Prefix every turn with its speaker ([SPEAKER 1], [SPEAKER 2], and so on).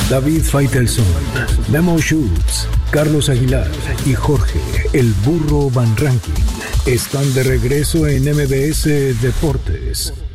[SPEAKER 1] David Faitelson, Memo Schutz, Carlos Aguilar y Jorge El Burro Van Rankin están de regreso en MBS Deportes.